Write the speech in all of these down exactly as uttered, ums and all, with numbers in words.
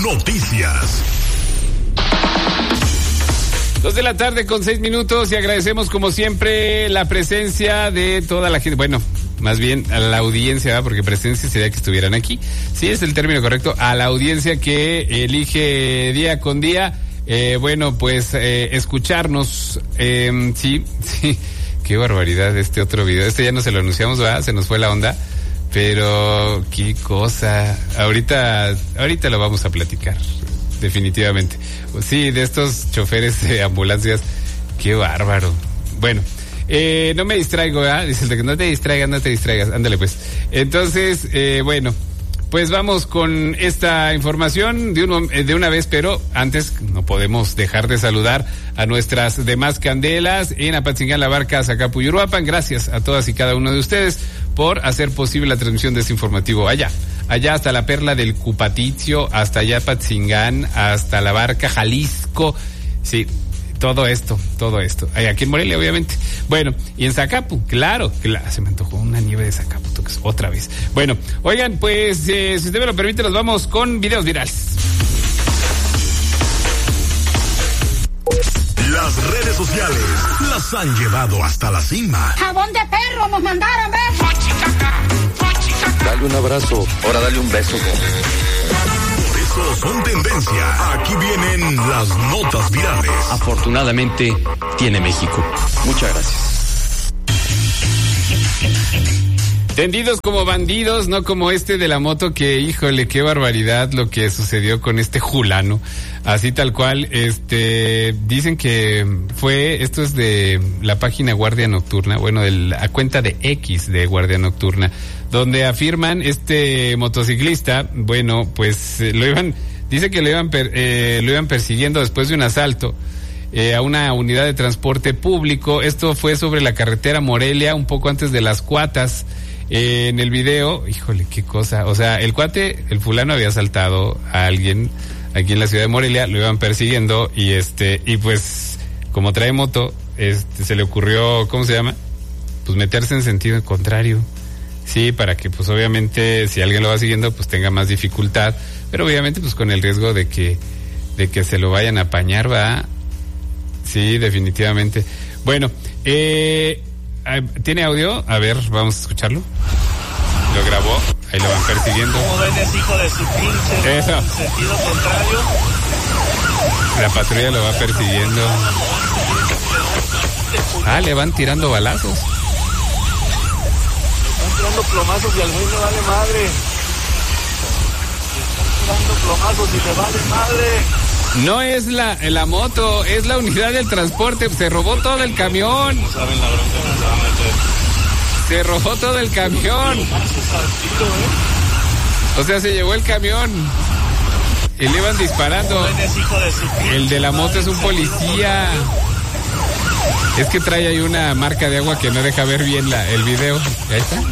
Noticias. Dos de la tarde con seis minutos y agradecemos como siempre la presencia de toda la gente. Bueno, más bien a la audiencia, ¿verdad? Porque presencia sería que estuvieran aquí. Sí, es el término correcto. A la audiencia que elige día con día, eh, bueno, pues eh, escucharnos. Eh, sí, sí. Qué barbaridad este otro video. Este ya no se lo anunciamos, ¿verdad? Se nos fue la onda. Pero qué cosa. Ahorita, ahorita lo vamos a platicar. Definitivamente. Sí, de estos choferes de ambulancias, qué bárbaro. Bueno, eh, no me distraigo, ¿verdad? Dice el de que no te distraigas, no te distraigas. Ándale pues. Entonces, eh, bueno, pues vamos con esta información de, un, de una vez, pero antes no podemos dejar de saludar a nuestras demás candelas en Apatzingán, La Barca, Zacapuyuruapan. Gracias a todas y cada uno de ustedes por hacer posible la transmisión de este informativo allá. Allá hasta la Perla del Cupaticio, hasta allá Apatzingán, hasta La Barca, Jalisco. Sí, todo esto, todo esto. Aquí en Morelia, obviamente. Bueno, y en Zacapu, claro, claro, se me antojó una nieve de Zacapu, otra vez. Bueno, oigan, pues, eh, si usted me lo permite, nos vamos con videos virales. Las redes sociales las han llevado hasta la cima. Jabón de perro nos mandaron, ¿ves? Dale un abrazo, ahora dale un beso. Por eso son tendencia. Aquí vienen las notas virales. Afortunadamente tiene México. Muchas gracias. Tendidos como bandidos, no como este de la moto que, híjole, qué barbaridad lo que sucedió con este Julano. Así tal cual, este, dicen que fue, esto es de la página Guardia Nocturna, bueno, de la cuenta de X de Guardia Nocturna, donde afirman este motociclista, bueno, pues eh, lo iban, dice que lo iban, per, eh, lo iban persiguiendo después de un asalto eh, a una unidad de transporte público. Esto fue sobre la carretera Morelia, un poco antes de Las Cuatas. Eh, en el video, híjole, qué cosa, o sea, el cuate, el fulano había asaltado a alguien aquí en la ciudad de Morelia, lo iban persiguiendo y este, y pues, como trae moto, este, se le ocurrió, ¿cómo se llama? Pues meterse en sentido contrario. Sí, para que pues obviamente si alguien lo va siguiendo pues tenga más dificultad, pero obviamente pues con el riesgo de que de que se lo vayan a apañar, ¿va? Sí, definitivamente. Bueno, eh ¿tiene audio? A ver, vamos a escucharlo. Lo grabó, ahí lo van persiguiendo. Como ven, es hijo de su pinche. Eso. En sentido contrario. La patrulla lo va persiguiendo. Ah, le van tirando balazos. Están tirando plomazos y al güey le vale madre. Están tirando plomazos y le vale madre. No es la, la moto, es la unidad del transporte. Se robó todo el camión. No saben la bronca que se va a meter. Se robó todo el camión. O sea, se llevó el camión. Y le iban disparando. El de la moto es un policía. Es que trae ahí una marca de agua que no deja ver bien la, el video. Ahí está.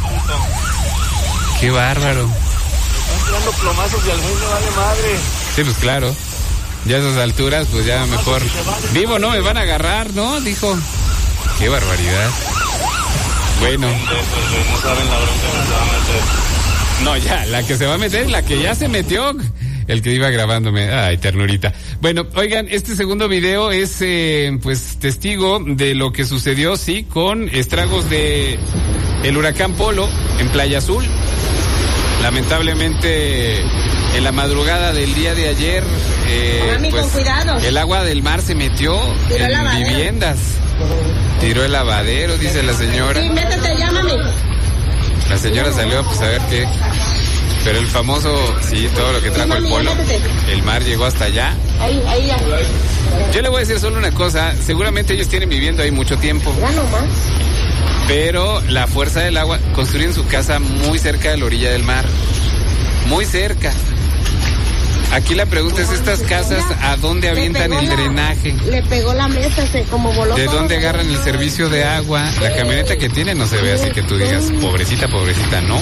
Qué bárbaro. Están tirando plomazos y al güey le vale madre. Sí, pues claro. Ya a esas alturas, pues ya mejor. Vivo, no, me van a agarrar, ¿no? Dijo. Qué barbaridad. Bueno. No saben la bronca que se va a meter. No, ya, la que se va a meter es la que ya se metió. El que iba grabándome. Ay, ternurita. Bueno, oigan, este segundo video es, eh, pues, testigo de lo que sucedió, sí, con estragos de el huracán Polo en Playa Azul. Lamentablemente, en la madrugada del día de ayer, eh, Mami, pues, con cuidado. El agua del mar se metió Tiró en el viviendas. Tiró el lavadero, dice la señora. Sí, métete ya, mami. La señora salió pues a ver qué. Pero el famoso, sí, todo lo que trajo el Polo, el mar llegó hasta allá. Ahí, ahí ya. Yo le voy a decir solo una cosa, seguramente ellos tienen viviendo ahí mucho tiempo. Ya nomás. Pero la fuerza del agua, construyen su casa muy cerca de la orilla del mar. Muy cerca. Aquí la pregunta es, ¿estas casas a dónde avientan el drenaje? Le pegó la mesa, se como voló. ¿De dónde agarran el servicio de agua? La camioneta que tiene no se ve así que tú digas, pobrecita, pobrecita, ¿no?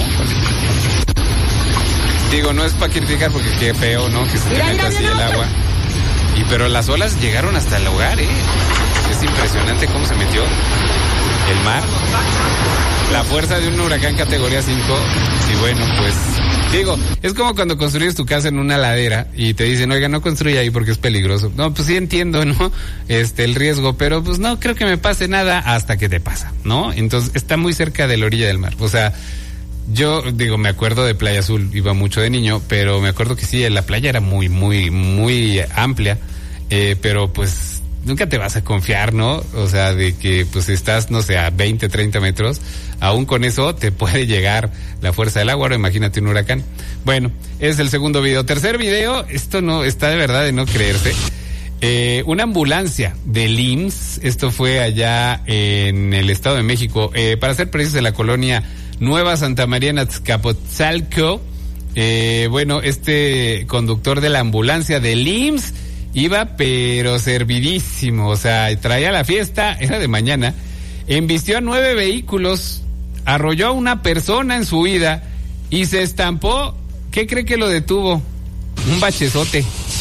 Digo, no es para criticar porque qué feo, ¿no? Que se te meta así el agua. Y pero las olas llegaron hasta el hogar, ¿eh? Es impresionante cómo se metió. el mar, la fuerza de un huracán categoría cinco, y bueno, pues, digo, es como cuando construyes tu casa en una ladera y te dicen, oiga, no construya ahí porque es peligroso. No, pues sí entiendo, ¿no? Este, el riesgo, pero pues no creo que me pase nada hasta que te pasa, ¿no? Entonces, está muy cerca de la orilla del mar, o sea, yo, digo, me acuerdo de Playa Azul, iba mucho de niño, pero me acuerdo que sí, la playa era muy, muy, muy amplia, eh, pero pues nunca te vas a confiar, ¿no? O sea, de que pues estás, no sé, a veinte, treinta metros, aún con eso te puede llegar la fuerza del agua, ahora imagínate un huracán. Bueno, es el segundo video. Tercer video, esto no, está de verdad de no creerse. Eh, una ambulancia del I M S S, esto fue allá en el Estado de México, eh, para ser precisos en la colonia Nueva Santa María en Azcapotzalco. Eh, bueno, este conductor de la ambulancia del I M S S iba pero servidísimo, o sea, traía la fiesta, era de mañana, embistió a nueve vehículos, arrolló a una persona en su huida y se estampó. ¿Qué cree que lo detuvo? Un bachezote.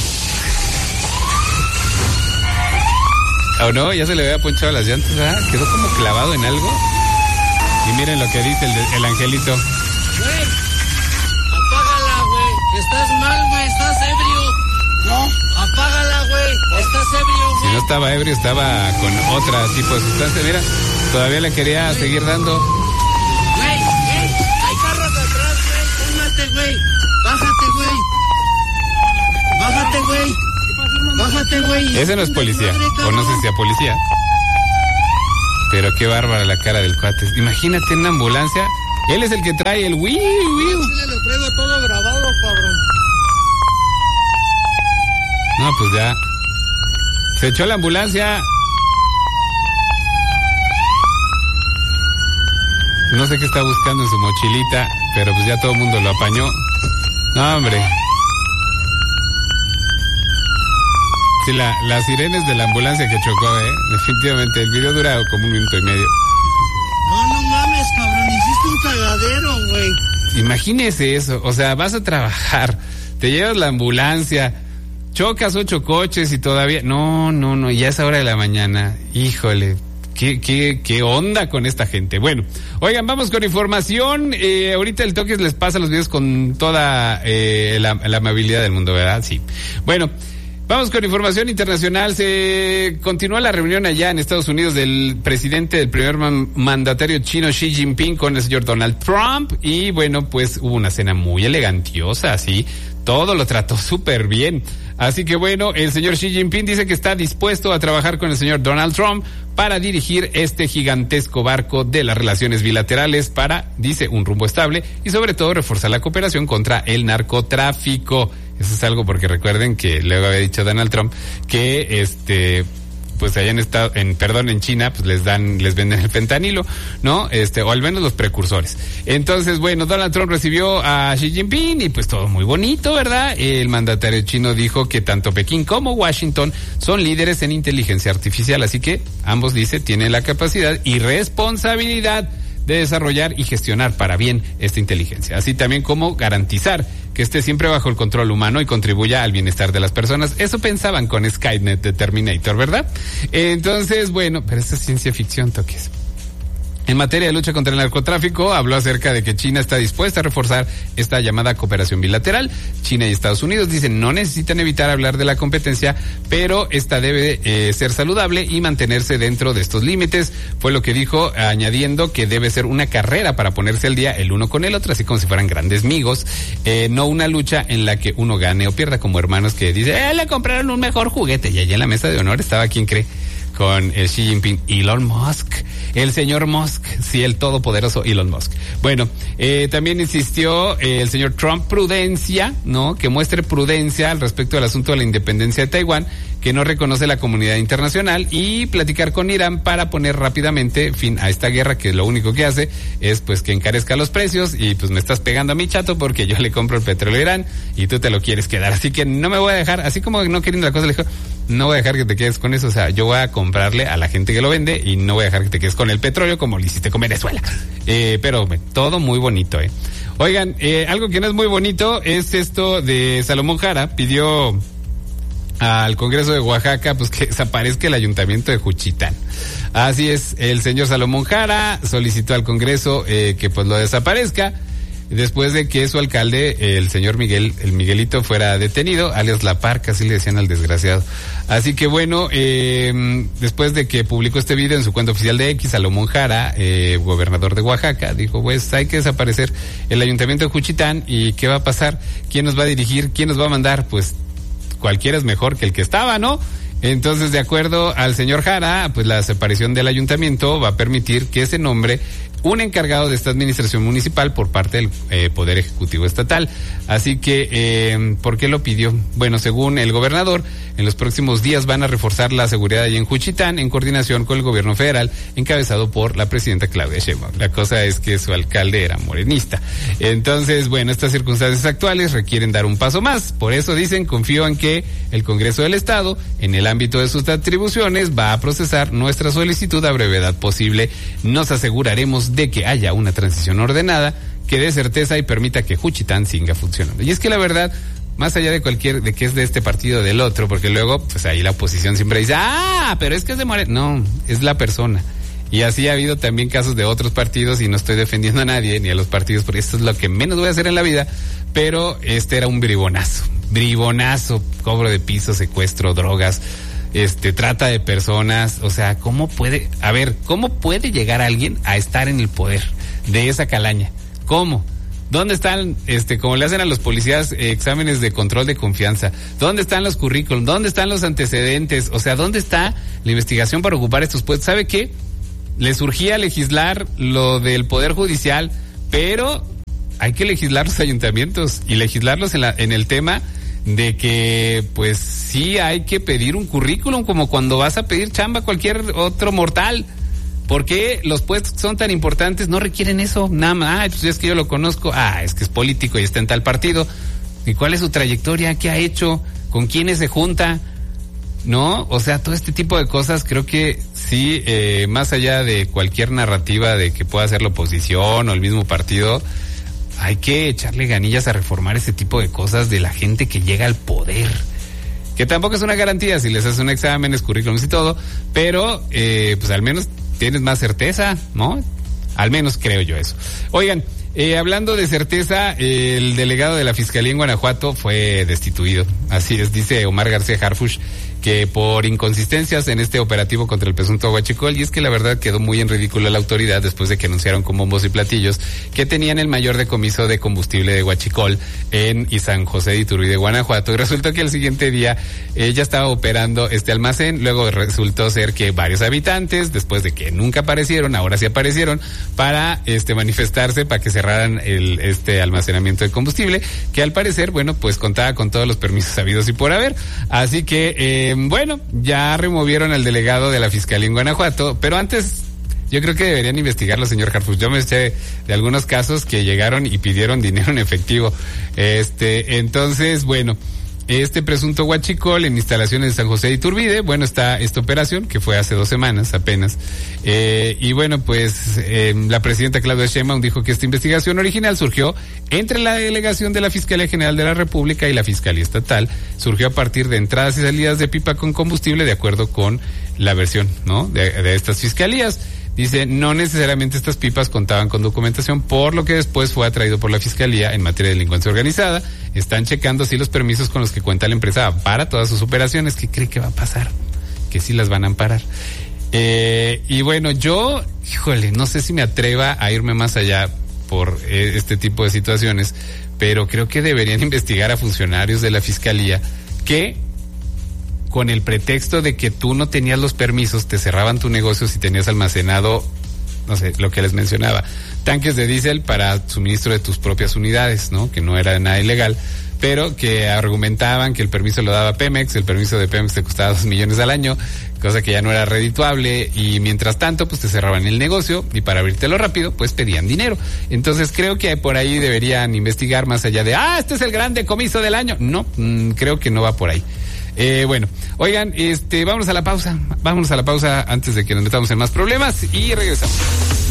¿O no? Ya se le había ponchado las llantas, ¿verdad? Quedó como clavado en algo. Y miren lo que dice el, el angelito. Güey, apágala, güey. Estás mal, güey. Estás ebrio. No, apágala, güey. Estás ebrio, güey. Si no estaba ebrio, estaba con otro tipo de sustancia. Mira, todavía le quería güey. seguir dando. Güey, güey, hay carros atrás, güey. Cálmate, güey. Bájate, güey. Bájate, güey. Bájate, güey. Ese no es policía. O no sé si sea policía. Pero qué bárbara la cara del cuate. Imagínate en una ambulancia. Él es el que trae el wiu, wiu. Sí, le traigo todo grabado, cabrón. No, pues ya. Se echó la ambulancia. No sé qué está buscando en su mochilita, pero pues ya todo el mundo lo apañó. No, hombre. Sí, la, las sirenes de la ambulancia que chocó, eh. Definitivamente, el video dura como un minuto y medio. No, no mames, cabrón, hiciste un cagadero, güey. Imagínese eso, o sea, vas a trabajar, te llevas la ambulancia, chocas ocho coches y todavía... No, no, no, ya es hora de la mañana, híjole... ¿Qué, qué, qué onda con esta gente? Bueno, oigan, vamos con información. Eh, ahorita el Toques les pasa los videos con toda eh, la, la amabilidad del mundo, ¿verdad? Sí. Bueno, vamos con información internacional. Se continúa la reunión allá en Estados Unidos del presidente, del primer man, mandatario chino Xi Jinping con el señor Donald Trump. Y bueno, pues hubo una cena muy elegantiosa, así. Todo lo trató súper bien. Así que bueno, el señor Xi Jinping dice que está dispuesto a trabajar con el señor Donald Trump para dirigir este gigantesco barco de las relaciones bilaterales para, dice, un rumbo estable y sobre todo reforzar la cooperación contra el narcotráfico. Eso es algo porque recuerden que luego había dicho Donald Trump que este... pues allá en estado, en, perdón, en China, pues les dan, les venden el fentanilo, ¿no? Este, o al menos los precursores. Entonces, bueno, Donald Trump recibió a Xi Jinping y pues todo muy bonito, ¿verdad? El mandatario chino dijo que tanto Pekín como Washington son líderes en inteligencia artificial, así que ambos, dice, tienen la capacidad y responsabilidad de desarrollar y gestionar para bien esta inteligencia, así también como garantizar que esté siempre bajo el control humano y contribuya al bienestar de las personas. Eso pensaban con Skynet de Terminator, ¿verdad? Entonces, bueno, pero esta es ciencia ficción, Toques. En materia de lucha contra el narcotráfico, habló acerca de que China está dispuesta a reforzar esta llamada cooperación bilateral. China y Estados Unidos dicen no necesitan evitar hablar de la competencia, pero esta debe eh, ser saludable y mantenerse dentro de estos límites. Fue lo que dijo, añadiendo que debe ser una carrera para ponerse al día el uno con el otro, así como si fueran grandes amigos, eh, no una lucha en la que uno gane o pierda, como hermanos que dicen, eh, le compraron un mejor juguete. Y allá en la mesa de honor estaba, ¿quién cree? Con el Xi Jinping, Elon Musk, el señor Musk, sí, el todopoderoso Elon Musk. Bueno, eh, también insistió eh, el señor Trump, prudencia, ¿no? Que muestre prudencia al respecto del asunto de la independencia de Taiwán, que no reconoce la comunidad internacional, y platicar con Irán para poner rápidamente fin a esta guerra, que lo único que hace es pues que encarezca los precios y pues me estás pegando a mi chato porque yo le compro el petróleo a Irán y tú te lo quieres quedar, así que no me voy a dejar, así como no queriendo la cosa, le dijo, no voy a dejar que te quedes con eso, o sea, yo voy a comprarle a la gente que lo vende y no voy a dejar que te quedes con el petróleo como lo hiciste con Venezuela. Eh, pero bueno, todo muy bonito, eh. Oigan, eh, algo que no es muy bonito es esto de Salomón Jara, pidió al Congreso de Oaxaca, pues que desaparezca el ayuntamiento de Juchitán. Así es, el señor Salomón Jara solicitó al Congreso eh, que pues lo desaparezca, después de que su alcalde, el señor Miguel, el Miguelito, fuera detenido, alias La Parca, así le decían al desgraciado. Así que bueno, eh, después de que publicó este video en su cuenta oficial de X, Salomón Jara, eh, gobernador de Oaxaca, dijo, pues hay que desaparecer el ayuntamiento de Juchitán. ¿Y qué va a pasar? ¿Quién nos va a dirigir? ¿Quién nos va a mandar? Pues cualquiera es mejor que el que estaba, ¿no? Entonces, de acuerdo al señor Jara, pues la desaparición del ayuntamiento va a permitir que se nombre un encargado de esta administración municipal por parte del eh, Poder Ejecutivo Estatal. Así que, eh, ¿por qué lo pidió? Bueno, según el gobernador, en los próximos días van a reforzar la seguridad allí en Juchitán en coordinación con el gobierno federal, encabezado por la presidenta Claudia Sheinbaum. La cosa es que su alcalde era morenista. Entonces, bueno, estas circunstancias actuales requieren dar un paso más. Por eso dicen, confío en que el Congreso del Estado, en el ámbito de sus atribuciones, va a procesar nuestra solicitud a brevedad posible. Nos aseguraremos de que haya una transición ordenada que dé certeza y permita que Juchitán siga funcionando. Y es que la verdad, más allá de cualquier, de que es de este partido o del otro, porque luego, pues ahí la oposición siempre dice, ah, pero es que es de Morena. No, es la persona. Y así ha habido también casos de otros partidos, y no estoy defendiendo a nadie, ni a los partidos, porque esto es lo que menos voy a hacer en la vida, pero este era un bribonazo, bribonazo, cobro de piso, secuestro, drogas, este, trata de personas. O sea, ¿cómo puede, a ver, cómo puede llegar alguien a estar en el poder de esa calaña? ¿Cómo? ¿Dónde están, este, como le hacen a los policías, eh, exámenes de control de confianza? ¿Dónde están los currículums? ¿Dónde están los antecedentes? O sea, ¿dónde está la investigación para ocupar estos puestos? ¿Sabe qué? Le surgía legislar lo del Poder Judicial, pero hay que legislar los ayuntamientos y legislarlos en, la, en el tema de que, pues, sí hay que pedir un currículum, como cuando vas a pedir chamba a cualquier otro mortal. ¿Por qué los puestos que son tan importantes no requieren eso? Nada más, ah, pues es que yo lo conozco, ah, es que es político y está en tal partido. ¿Y cuál es su trayectoria? ¿Qué ha hecho? ¿Con quiénes se junta? ¿No? O sea, todo este tipo de cosas creo que sí, eh, más allá de cualquier narrativa de que pueda ser la oposición o el mismo partido, hay que echarle ganillas a reformar ese tipo de cosas de la gente que llega al poder. Que tampoco es una garantía si les haces un examen, currículums y todo, pero eh, pues al menos tienes más certeza, ¿no? Al menos creo yo eso. Oigan, eh, hablando de certeza, eh, el delegado de la Fiscalía en Guanajuato fue destituido. Así es, dice Omar García Harfuch, que por inconsistencias en este operativo contra el presunto huachicol, y es que la verdad quedó muy en ridículo la autoridad después de que anunciaron con bombos y platillos que tenían el mayor decomiso de combustible de huachicol en San José de Iturbide, Guanajuato, y resultó que al siguiente día eh, ya estaba operando este almacén. Luego resultó ser que varios habitantes, después de que nunca aparecieron, ahora sí aparecieron para este manifestarse para que cerraran el este almacenamiento de combustible, que al parecer, bueno, pues contaba con todos los permisos habidos y por haber. Así que eh, bueno, ya removieron al delegado de la Fiscalía en Guanajuato, pero antes yo creo que deberían investigarlo, señor Harfuch. Yo me eché de algunos casos que llegaron y pidieron dinero en efectivo. Este, entonces, bueno, este presunto huachicol en instalaciones de San José de Iturbide, bueno, está esta operación que fue hace dos semanas apenas, eh, y bueno, pues eh, la presidenta Claudia Sheinbaum dijo que esta investigación original surgió entre la delegación de la Fiscalía General de la República y la Fiscalía Estatal, surgió a partir de entradas y salidas de pipa con combustible, de acuerdo con la versión, ¿no?, de, de estas fiscalías. Dice, no necesariamente estas pipas contaban con documentación, por lo que después fue atraído por la Fiscalía en materia de delincuencia organizada. Están checando si los permisos con los que cuenta la empresa para todas sus operaciones. ¿Qué cree que va a pasar? Que sí las van a amparar. Eh, y bueno, yo, híjole, no sé si me atreva a irme más allá por eh, este tipo de situaciones, pero creo que deberían investigar a funcionarios de la Fiscalía que, con el pretexto de que tú no tenías los permisos, te cerraban tu negocio si tenías almacenado, no sé, lo que les mencionaba, tanques de diésel para suministro de tus propias unidades, ¿no? Que no era nada ilegal, pero que argumentaban que el permiso lo daba Pemex, el permiso de Pemex te costaba dos millones al año, cosa que ya no era redituable, y mientras tanto, pues te cerraban el negocio, y para abrírtelo rápido, pues pedían dinero. Entonces creo que por ahí deberían investigar más allá de, ah, este es el gran decomiso del año. No, mmm, creo que no va por ahí. Eh, bueno, oigan, este, vámonos a la pausa, vámonos a la pausa antes de que nos metamos en más problemas y regresamos.